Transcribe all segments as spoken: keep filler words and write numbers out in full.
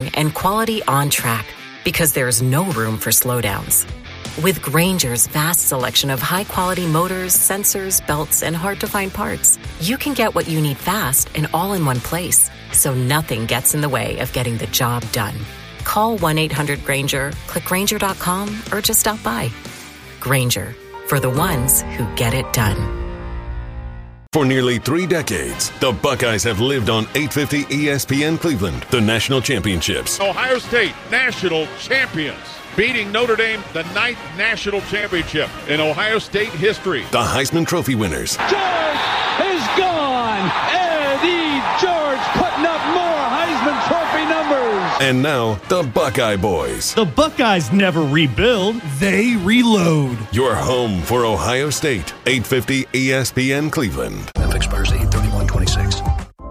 strong and quality on track because there's no room for slowdowns. With Grainger's vast selection of high-quality motors, sensors, belts, and hard-to-find parts, you can get what you need fast and all in one place, so nothing gets in the way of getting the job done. Call one eight hundred Grainger, click Grainger dot com, or just stop by. Grainger, for the ones who get it done. For nearly three decades, the Buckeyes have lived on eight fifty E S P N Cleveland, the national championships. Ohio State, national champions, beating Notre Dame, the ninth national championship in Ohio State history. The Heisman Trophy winners. George is gone. Eddie George putting up more Heisman Trophy numbers. And now, the Buckeye Boys. The Buckeyes never rebuild, they reload. Your home for Ohio State, eight fifty E S P N Cleveland. F expires eight thirty-one twenty-six.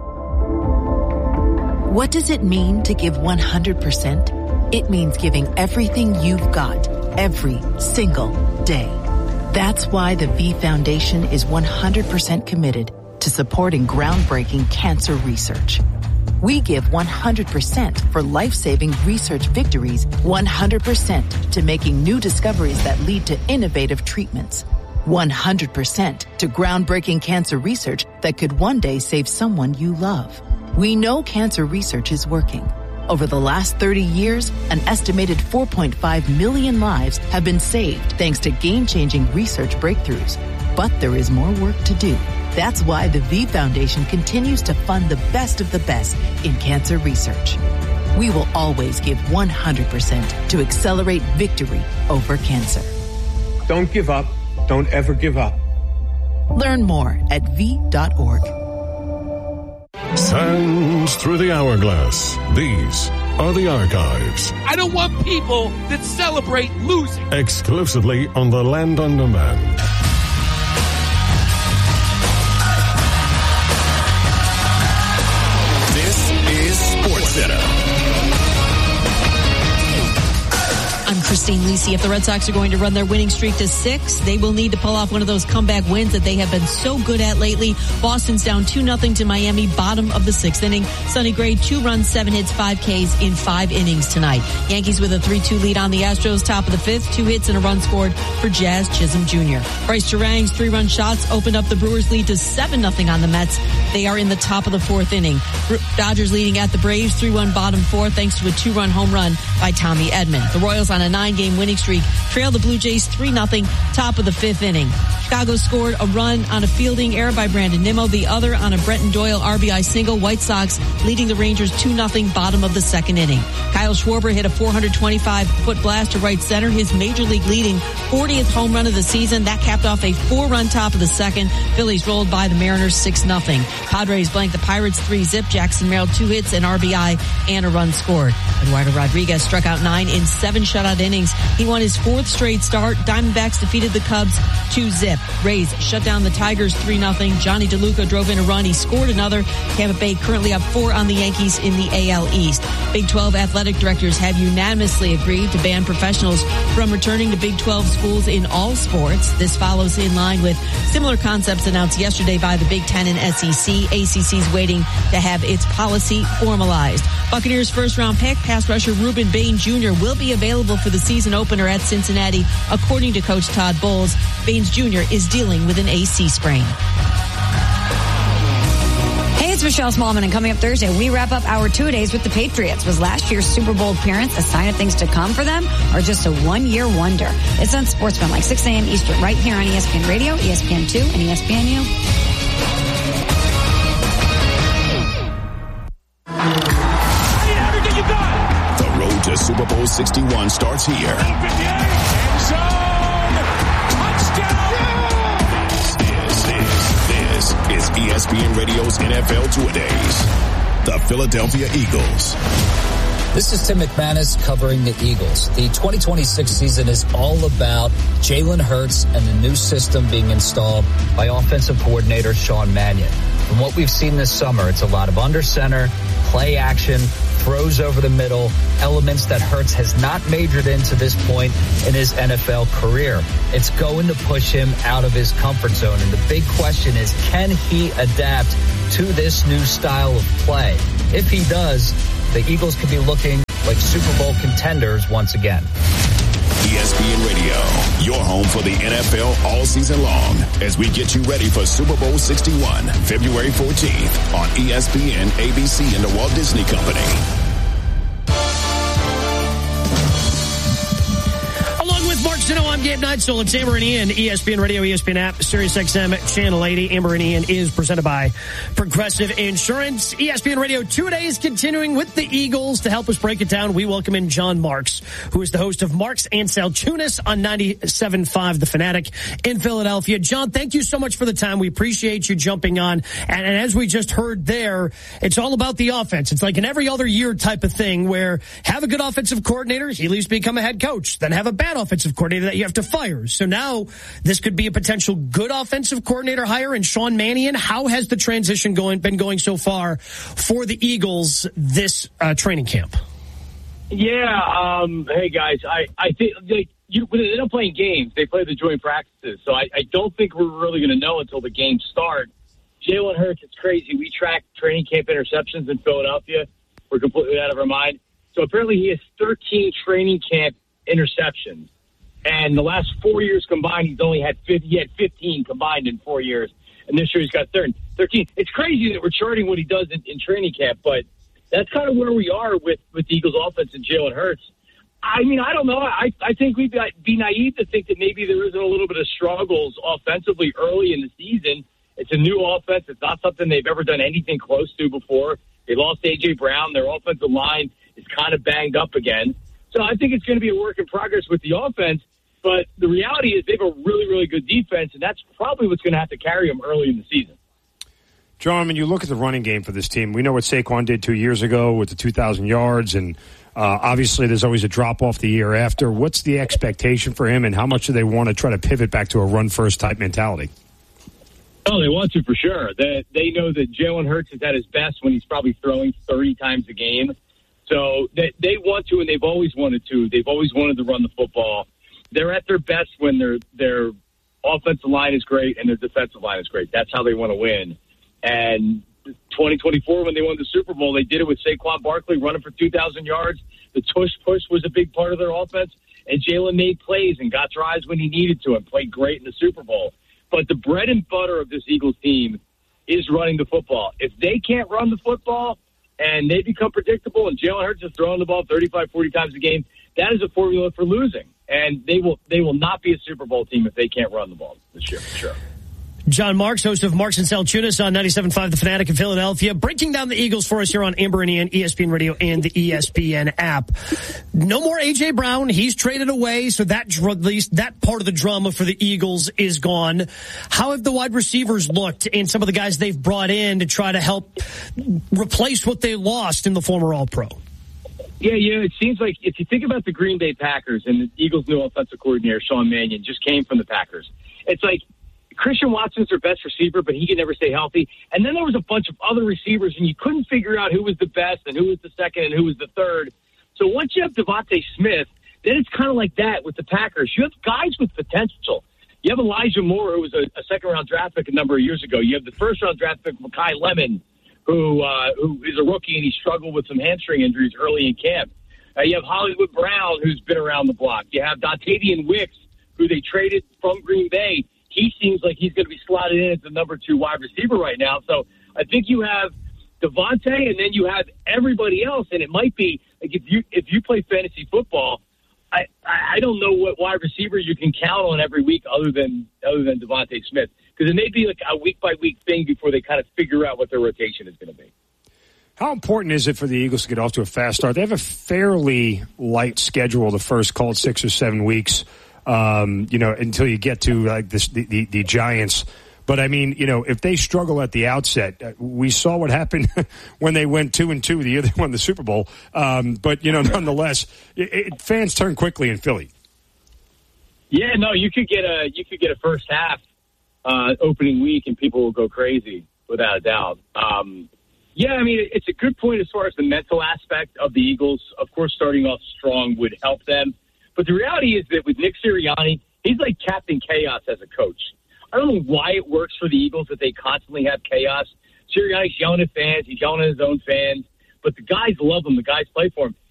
What does it mean to give one hundred percent? It means giving everything you've got, every single day. That's why the V Foundation is one hundred percent committed to supporting groundbreaking cancer research. We give one hundred percent for life-saving research victories, one hundred percent to making new discoveries that lead to innovative treatments, one hundred percent to groundbreaking cancer research that could one day save someone you love. We know cancer research is working. Over the last thirty years, an estimated four point five million lives have been saved thanks to game-changing research breakthroughs. But there is more work to do. That's why the V Foundation continues to fund the best of the best in cancer research. We will always give one hundred percent to accelerate victory over cancer. Don't give up. Don't ever give up. Learn more at V dot org. Sands through the hourglass. These are the archives. I don't want people that celebrate losing. Exclusively on the Land on Demand. This is SportsCenter. I'm Christine Lisi. If the Red Sox are going to run their winning streak to six, they will need to pull off one of those comeback wins that they have been so good at lately. Boston's down two nothing to Miami, bottom of the sixth inning. Sonny Gray, two runs, seven hits, five Ks in five innings tonight. Yankees with a three two lead on the Astros, top of the fifth, two hits and a run scored for Jazz Chisholm Junior Bryce Terang's three-run shots opened up the Brewers' lead to seven nothing on the Mets. They are in the top of the fourth inning. Dodgers leading at the Braves, three one bottom four, thanks to a two-run home run by Tommy Edman. The Royals on a nine-game winning streak trail the Blue Jays three nothing, top of the fifth inning. Chicago scored a run on a fielding error by Brandon Nimmo, the other on a Brenton Doyle R B I single. White Sox leading the Rangers two nothing, bottom of the second inning. Kyle Schwarber hit a four twenty-five foot blast to right center, his major league leading fortieth home run of the season. That capped off a four-run top of the second. Phillies rolled by the Mariners six nothing. Padres blanked the Pirates three zip. Jackson Merrill two hits, an R B I, and a run scored. Eduardo Rodriguez struck out nine in seven shutout innings. He won his fourth straight start. Diamondbacks defeated the Cubs two zip. Rays shut down the Tigers three nothing. Johnny DeLuca drove in a run. He scored another. Tampa Bay currently up four on the Yankees in the A L East. Big twelve athletic directors have unanimously agreed to ban professionals from returning to Big twelve schools in all sports. This follows in line with similar concepts announced yesterday by the Big Ten and S E C. A C C's waiting to have its policy formalized. Buccaneers first round pick, pass rusher Reuben Bain Junior will be available for the season opener at Cincinnati, according to Coach Todd Bowles. Baines Junior is dealing with an A C sprain. Hey, it's Michelle Smallman, and coming up Thursday, we wrap up our two-a-days with the Patriots. Was last year's Super Bowl appearance a sign of things to come for them, or just a one-year wonder? It's on Sportsman, like six a.m. Eastern, right here on E S P N Radio, E S P N two, and E S P N U. The road to Super Bowl sixty-one starts here. This is E S P N Radio's N F L Two-A-Days. The Philadelphia Eagles. This is Tim McManus covering the Eagles. The twenty twenty-six season is all about Jalen Hurts and the new system being installed by offensive coordinator Sean Mannion. From what we've seen this summer, it's a lot of under center, play action, throws over the middle, elements that Hurts has not majored in to this point in his N F L career. It's going to push him out of his comfort zone. And the big question is, can he adapt to this new style of play? If he does, the Eagles could be looking like Super Bowl contenders once again. E S P N Radio, your home for the N F L all season long, as we get you ready for Super Bowl sixty-one, February fourteenth on E S P N, A B C, and the Walt Disney Company. Mark Zeno, I'm Gabe Neitzel. It's Amber and Ian, E S P N Radio, E S P N app, Sirius X M, Channel eighty. Amber and Ian is presented by Progressive Insurance. E S P N Radio two days continuing with the Eagles. To help us break it down, we welcome in John Marks, who is the host of Marks and Salchunas on ninety-seven point five The Fanatic in Philadelphia. John, thank you so much for the time. We appreciate you jumping on. And, and as we just heard there, it's all about the offense. It's like an every other year type of thing where have a good offensive coordinator, he leaves to become a head coach, then have a bad offensive coordinator that you have to fire. So now this could be a potential good offensive coordinator hire in Sean Mannion. How has the transition going been going so far for the Eagles this uh, training camp? Yeah, um, hey guys, I, I think they, you, when they don't play games, they play the joint practices. So I, I don't think we're really going to know until the games start. Jalen Hurts, it's crazy. We track training camp interceptions in Philadelphia. We're completely out of our mind. So apparently he has thirteen training camp interceptions. And the last four years combined, he's only had fifty, he had fifteen combined in four years. And this year he's got thirteen. It's crazy that we're charting what he does in, in training camp, but that's kind of where we are with, with the Eagles offense and Jalen Hurts. I mean, I don't know. I, I think we'd be naive to think that maybe there isn't a little bit of struggles offensively early in the season. It's a new offense. It's not something they've ever done anything close to before. They lost A J. Brown. Their offensive line is kind of banged up again. So I think it's going to be a work in progress with the offense. But the reality is they have a really, really good defense, and that's probably what's going to have to carry them early in the season. John, when you look at the running game for this team, we know what Saquon did two years ago with the two thousand yards, and uh, obviously there's always a drop-off the year after. What's the expectation for him, and how much do they want to try to pivot back to a run-first type mentality? Oh, they want to for sure. They, they know that Jalen Hurts is at his best when he's probably throwing thirty times a game. So they, they want to, and they've always wanted to. They've always wanted to run the football. They're at their best when their their offensive line is great and their defensive line is great. That's how they want to win. And twenty twenty-four, when they won the Super Bowl, they did it with Saquon Barkley running for two thousand yards. The tush push was a big part of their offense, and Jalen made plays and got drives when he needed to and played great in the Super Bowl. But the bread and butter of this Eagles team is running the football. If they can't run the football and they become predictable and Jalen Hurts is throwing the ball thirty-five, forty times a game, that is a formula for losing. And they will they will not be a Super Bowl team if they can't run the ball this year, for sure. John Marks, host of Marks and Salchunas on ninety-seven point five The Fanatic in Philadelphia, breaking down the Eagles for us here on Amber and Ian, E S P N Radio, and the E S P N app. No more A J. Brown. He's traded away, so that at least that part of the drama for the Eagles is gone. How have the wide receivers looked and some of the guys they've brought in to try to help replace what they lost in the former All-Pro? Yeah, yeah, it seems like if you think about the Green Bay Packers and the Eagles' new offensive coordinator, Sean Mannion, just came from the Packers. It's like Christian Watson's their best receiver, but he can never stay healthy. And then there was a bunch of other receivers, and you couldn't figure out who was the best and who was the second and who was the third. So once you have Devontae Smith, then it's kind of like that with the Packers. You have guys with potential. You have Elijah Moore, who was a, a second-round draft pick a number of years ago. You have the first-round draft pick, Mekhi Lemon, who uh, who is a rookie, and he struggled with some hamstring injuries early in camp. Uh, you have Hollywood Brown, who's been around the block. You have Dontayvion Wicks, who they traded from Green Bay. He seems like he's going to be slotted in as the number two wide receiver right now. So I think you have Devontae, and then you have everybody else, and it might be like if you if you play fantasy football, I I don't know what wide receiver you can count on every week other than other than Devontae Smith, because it may be like a week by week thing before they kind of figure out what their rotation is going to be. How important is it for the Eagles to get off to a fast start? They have a fairly light schedule the first, call it six or seven weeks, um, you know, until you get to like this, the, the, the Giants. But, I mean, you know, if they struggle at the outset, we saw what happened when they went two and two the year they won the Super Bowl. Um, but, you know, nonetheless, it, it, fans turn quickly in Philly. Yeah, no, you could get a you could get a first half uh, opening week and people will go crazy without a doubt. Um, yeah, I mean, it's a good point as far as the mental aspect of the Eagles. Of course, starting off strong would help them. But the reality is that with Nick Sirianni, he's like Captain Chaos as a coach. I don't know why it works for the Eagles that they constantly have chaos. Sirianni's yelling at fans. He's yelling at his own fans. But the guys love him. The guys play for him.